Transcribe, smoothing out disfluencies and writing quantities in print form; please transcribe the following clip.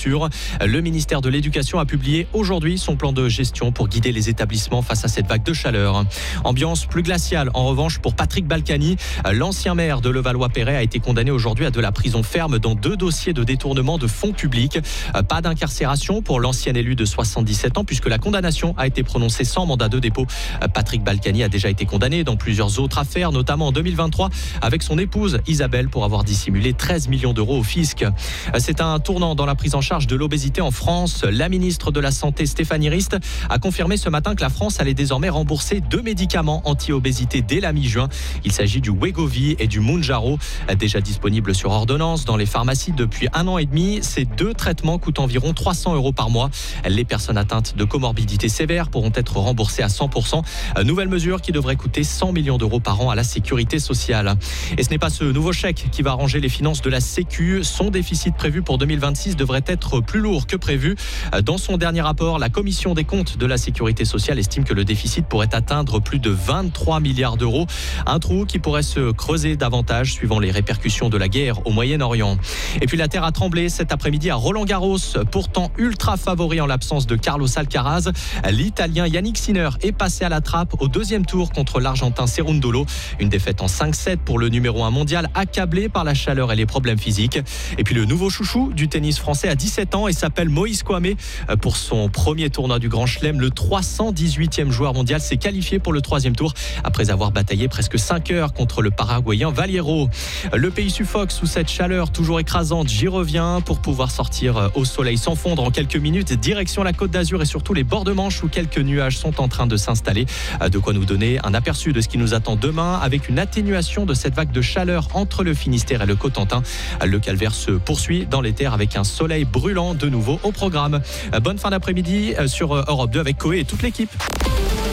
préfectures. Le ministère de l'Éducation a publié aujourd'hui son plan de gestion pour guider les établissements face à cette vague de chaleur. Ambiance plus glaciale en revanche pour Patrick Balkany. L'ancien maire de Levallois-Perret a été condamné aujourd'hui à de la prison ferme dans 2 dossiers de détournement de fonds publics. Pas d'incarcération pour l'ancien élu de 77 ans puisque la condamnation a été prononcée sans mandat de dépôt. Patrick Balkany a déjà été condamné dans plusieurs autres affaires, notamment en 2023 avec son épouse Isabelle pour avoir dissimulé 13 millions d'euros au fisc. C'est un tournant dans la prise en charge de l'obésité en France. La ministre de la Santé Stéphanie Rist a confirmé ce matin que la France allait désormais rembourser 2 médicaments anti-obésité dès la mi-juin. Il s'agit du Wegovy et du Mounjaro, déjà disponibles sur ordonnance dans les pharmacies depuis 1 an et demi. Ces 2 traitements coûtent environ 300 € par mois. Les personnes atteintes de comorbidités sévères pourront être remboursées à 100%. Nouvelle mesure qui devrait coûter 100 millions d'euros par an à la sécurité sociale. Et ce n'est pas ce nouveau chèque qui va arranger les finances de la Sécu. Son déficit prévu pour 2026 devrait être plus lourd que prévu. Dans son dernier rapport, la commission des comptes de la sécurité sociale estime que le déficit pourrait atteindre plus de 23 milliards d'euros. Un trou qui pourrait se creuser davantage suivant les répercussions de la guerre au Moyen-Orient. Et puis la terre a tremblé cet après-midi à Roland-Garros, pourtant ultra favori en l'absence de Carlos Alcaraz. L'Italien Yannick Sinner est passé à la trappe au 2e tour contre l'Argentin Cerundolo. Une défaite en 5-7 pour le numéro 1 mondial, accablé par la chaleur et les problèmes physiques. Et puis le nouveau chouchou du tennis français a 17 ans et s'appelle Moïse Kouamé. Pour son premier tournoi du Grand Chelem, le 318e joueur mondial s'est qualifié pour le 3e tour après avoir bataillé presque 5 heures contre le Paraguayen Valero. Le pays suffoque sous cette chaleur toujours écrasante. J'y reviens pour pouvoir sortir au soleil sans fondre en quelques minutes. Direction la Côte d'Azur et surtout les bords de Manche où quelques nuages sont en train de s'installer. De quoi nous donner un aperçu de ce qui nous attend demain avec une atténuation de cette vague de chaleur entre le Finistère et le Cotentin. Le calvaire se poursuit dans les terres avec un soleil brûlant de nouveau au programme. Bonne fin d'après-midi sur Europe 2 avec Coé et toute l'équipe.